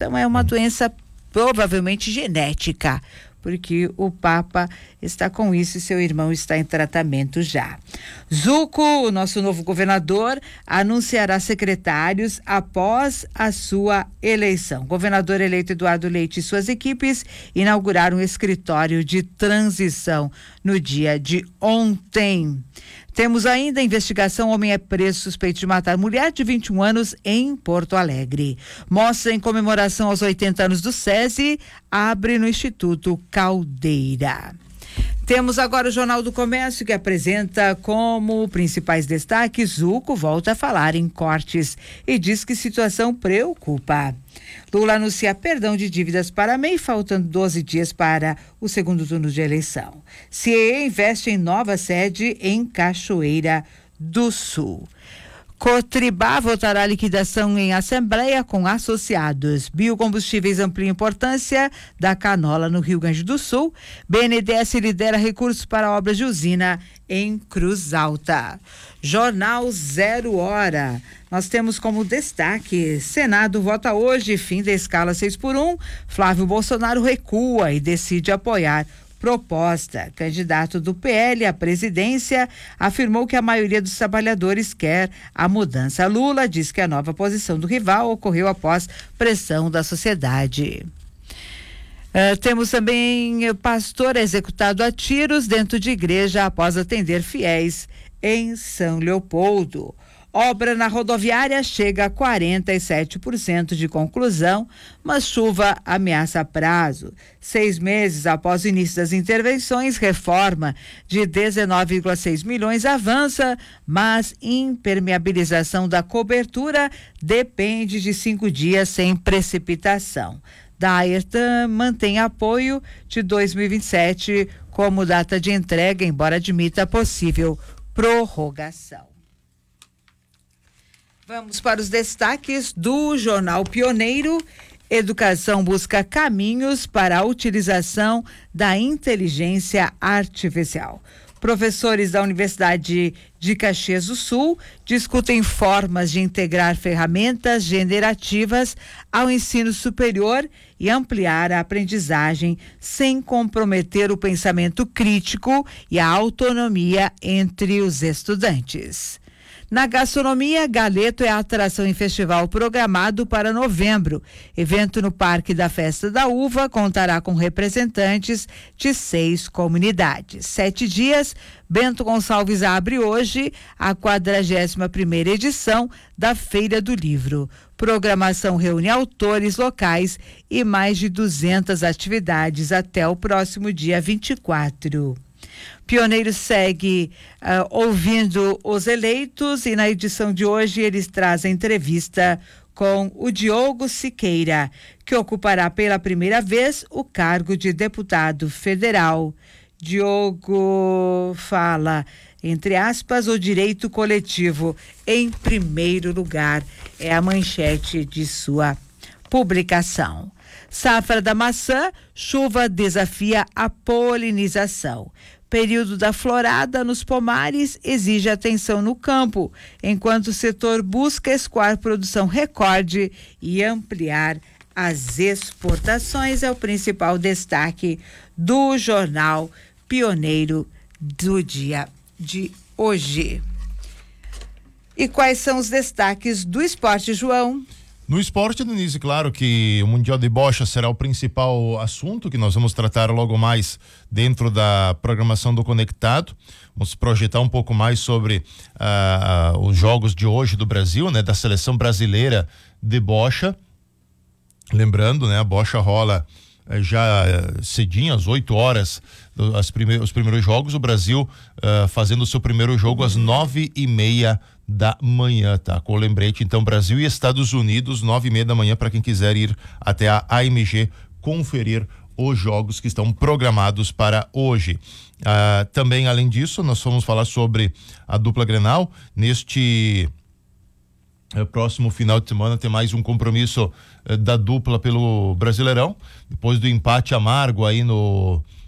Então é uma doença provavelmente genética, porque o Papa está com isso e seu irmão está em tratamento já. Zuco, o nosso novo governador, anunciará secretários após a sua eleição. Governador eleito Eduardo Leite e suas equipes inauguraram um escritório de transição no dia de ontem. Temos ainda a investigação: homem é preso suspeito de matar mulher de 21 anos em Porto Alegre. Mostra em comemoração aos 80 anos do SESI abre no Instituto Caldeira. Temos agora o Jornal do Comércio, que apresenta como principais destaques: Zuco volta a falar em cortes e diz que situação preocupa. Lula anuncia perdão de dívidas para MEI, faltando 12 dias para o segundo turno de eleição. CIE investe em nova sede em Cachoeira do Sul. Cotribá votará liquidação em assembleia com associados. Biocombustíveis amplia importância da canola no Rio Grande do Sul. BNDES lidera recursos para obras de usina em Cruz Alta. Jornal 0 Hora. Nós temos como destaque: Senado vota hoje fim da escala 6x1. Flávio Bolsonaro recua e decide apoiar proposta. Candidato do PL à presidência afirmou que a maioria dos trabalhadores quer a mudança. Lula diz que a nova posição do rival ocorreu após pressão da sociedade. Temos também pastor executado a tiros dentro de igreja após atender fiéis em São Leopoldo. Obra na rodoviária chega a 47% de conclusão, mas chuva ameaça prazo. 6 meses após o início das intervenções, reforma de 19,6 milhões avança, mas impermeabilização da cobertura depende de 5 dias sem precipitação. Daertan mantém apoio de 2027 como data de entrega, embora admita possível prorrogação. Vamos para os destaques do Jornal Pioneiro. Educação busca caminhos para a utilização da inteligência artificial. Professores da Universidade de Caxias do Sul discutem formas de integrar ferramentas generativas ao ensino superior e ampliar a aprendizagem sem comprometer o pensamento crítico e a autonomia entre os estudantes. Na gastronomia, Galeto é a atração em festival programado para novembro. Evento no Parque da Festa da Uva contará com representantes de 6 comunidades. 7 dias, Bento Gonçalves abre hoje a 41ª edição da Feira do Livro. Programação reúne autores locais e mais de 200 atividades até o próximo dia 24. Pioneiro segue ouvindo os eleitos e na edição de hoje eles trazem entrevista com o Diogo Siqueira, que ocupará pela primeira vez o cargo de deputado federal. Diogo fala, entre aspas, o direito coletivo em primeiro lugar, é a manchete de sua publicação. Safra da maçã, chuva desafia a polinização. Período da florada nos pomares exige atenção no campo, enquanto o setor busca escoar produção recorde e ampliar as exportações. É o principal destaque do Jornal Pioneiro do dia de hoje. E quais são os destaques do esporte, João? No esporte, Denise, claro que o Mundial de Bocha será o principal assunto que nós vamos tratar logo mais dentro da programação do Conectado. Vamos projetar um pouco mais sobre os jogos de hoje do Brasil, né? Da seleção brasileira de bocha. Lembrando, né? A bocha rola já cedinho, às 8 horas, os primeiros jogos. O Brasil fazendo o seu primeiro jogo às 9:30 da manhã, tá? Com o lembrete, então, Brasil e Estados Unidos, 9:30 da manhã, para quem quiser ir até a AMG conferir os jogos que estão programados para hoje. Também, além disso, nós vamos falar sobre a dupla Grenal. Neste próximo final de semana tem mais um compromisso da dupla pelo Brasileirão, depois do empate amargo aí no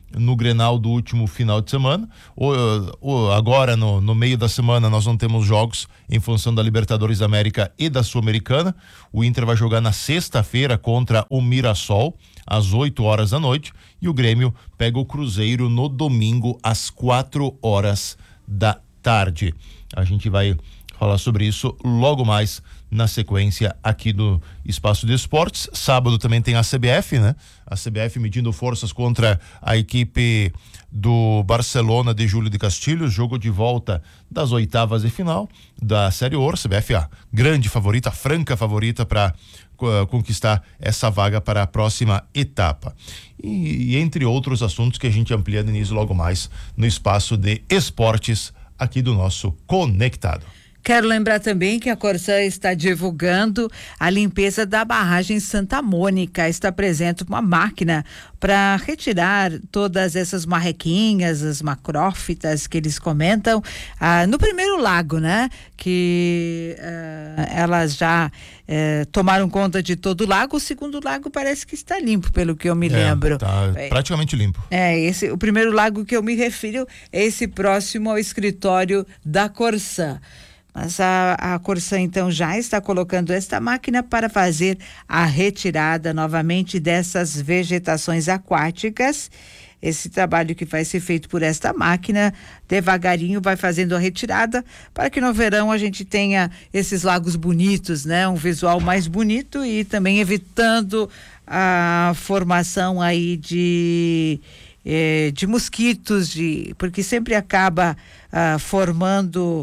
no Grenal do último final de semana. Agora no meio da semana nós não temos jogos em função da Libertadores da América e da Sul-Americana. O Inter vai jogar na sexta-feira contra o Mirassol às 8h da noite e o Grêmio pega o Cruzeiro no domingo às 4h da tarde. A gente vai falar sobre isso logo mais na sequência aqui do Espaço de Esportes. Sábado também tem a CBF, né? A CBF medindo forças contra a equipe do Barcelona de Júlio de Castilhos, jogo de volta das oitavas de final da Série Ouro. CBF a grande favorita, a franca favorita para conquistar essa vaga para a próxima etapa. E entre outros assuntos que a gente amplia, Denise, logo mais no Espaço de Esportes aqui do nosso Conectado. Quero lembrar também que a Corsã está divulgando a limpeza da barragem Santa Mônica. Está presente uma máquina para retirar todas essas marrequinhas, as macrófitas que eles comentam no primeiro lago, né? Que elas já tomaram conta de todo o lago. O segundo lago parece que está limpo, pelo que eu me lembro. Tá praticamente limpo. O primeiro lago que eu me refiro é esse próximo ao escritório da Corsã. Mas a Corsã então já está colocando esta máquina para fazer a retirada novamente dessas vegetações aquáticas. Esse trabalho que vai ser feito por esta máquina, devagarinho vai fazendo a retirada para que no verão a gente tenha esses lagos bonitos, né? Um visual mais bonito e também evitando a formação aí de mosquitos, porque sempre acaba formando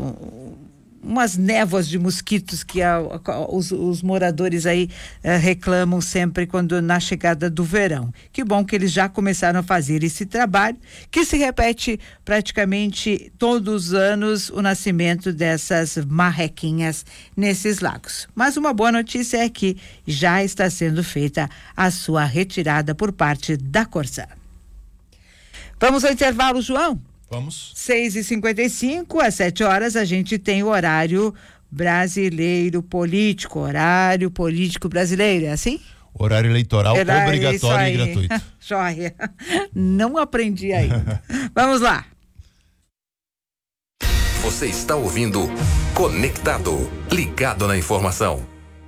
umas névoas de mosquitos que os moradores aí reclamam sempre quando na chegada do verão. Que bom que eles já começaram a fazer esse trabalho, que se repete praticamente todos os anos o nascimento dessas marrequinhas nesses lagos. Mas uma boa notícia é que já está sendo feita a sua retirada por parte da Corsã. Vamos ao intervalo, João? Vamos. 6h55, às 7h, a gente tem o horário brasileiro político, horário político brasileiro, é assim? Horário eleitoral obrigatório e gratuito. Joia. Não aprendi ainda. Vamos lá. Você está ouvindo Conectado, ligado na informação.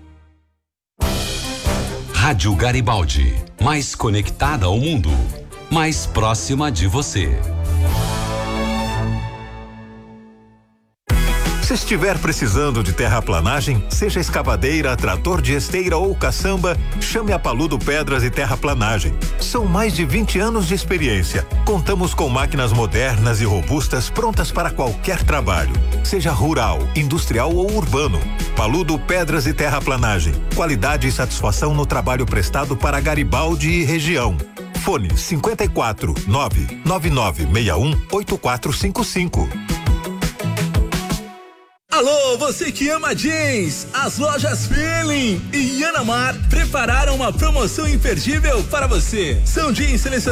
Rádio Garibaldi, mais conectada ao mundo, mais próxima de você. Se estiver precisando de terraplanagem, seja escavadeira, trator de esteira ou caçamba, chame a Paludo Pedras e Terraplanagem. São mais de 20 anos de experiência. Contamos com máquinas modernas e robustas prontas para qualquer trabalho, seja rural, industrial ou urbano. Paludo Pedras e Terraplanagem. Qualidade e satisfação no trabalho prestado para Garibaldi e região. Fone 54 99961 8455. Alô, você que ama jeans! As lojas Feeling e Yanamar prepararam uma promoção imperdível para você. São jeans selecionados